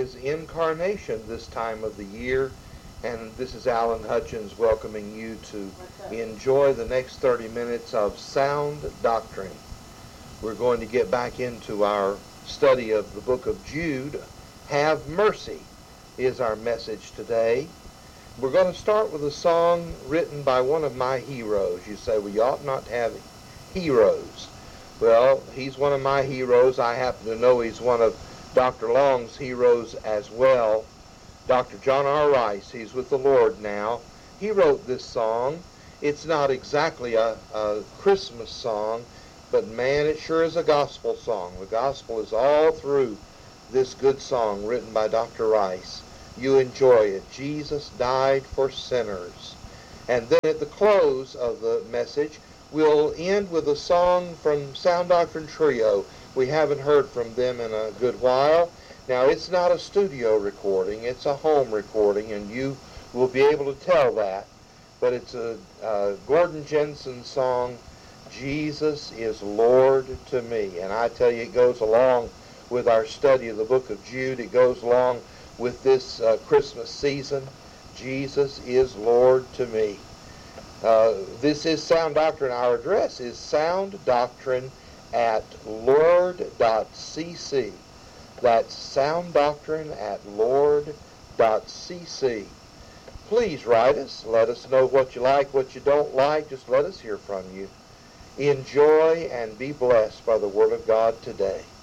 is Incarnation this time of the year, and this is Alan Hutchins welcoming you to enjoy the next 30 minutes of sound doctrine. We're going to get back into our study of the book of Jude. Have mercy is our message today. We're going to start with a song written by one of my heroes. You say, well, you ought not to have heroes. Well, he's one of my heroes. I happen to know he's one of Dr. Long's heroes as well. Dr. John R. Rice, he's with the Lord now. He wrote this song. It's not exactly a Christmas song, but man, it sure is a gospel song. The gospel is all through this good song written by Dr. Rice. You enjoy it. Jesus died for sinners. And then at the close of the message, we'll end with a song from Sound Doctrine Trio. We haven't heard from them in a good while. Now, it's not a studio recording. It's a home recording, and you will be able to tell that. But it's a Gordon Jensen song, Jesus is Lord to Me. And I tell you, it goes along with our study of the book of Jude. It goes along with this Christmas season. Jesus is Lord to me. This is Sound Doctrine. Our address is Sound Doctrine at Lord.cc. That's Sound Doctrine at Lord.cc. Please write us. Let us know what you like, what you don't like. Just let us hear from you. Enjoy and be blessed by the Word of God today.